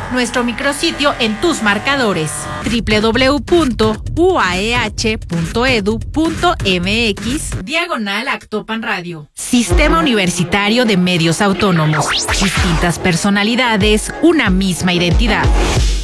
nuestro micrositio en tus marcadores, www.uaeh.edu.mx/Actopan Radio. Sistema Universitario de Medios Autónomos. Distintas personalidades, una misma identidad.